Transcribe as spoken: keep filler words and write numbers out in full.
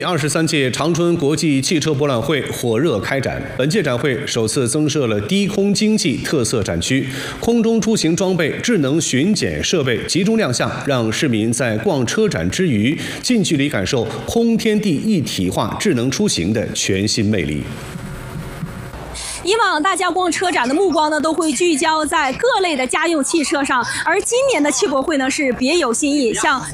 二十三届长春国际汽车博览会火热开展。本届展会首次增设了低空经济特色展区，空中出行装备、智能巡检设备集中亮相，让市民在逛车展之余，近距离感受空天地一体化智能出行的全新魅力。 以往大家逛车展的目光呢，都会聚焦在各类的家用汽车上，而今年的汽博会呢是别有新意，像